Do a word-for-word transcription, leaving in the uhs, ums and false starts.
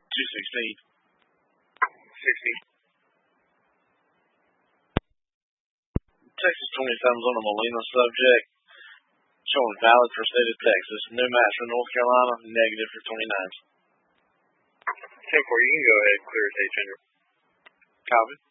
two sixteen. sixty. Texas twenty-seven's on the Molina subject. Showing valid for state of Texas. No match for North Carolina. Negative for twenty-nine. ten four, you can go ahead and clear stage, Andrew. Copy.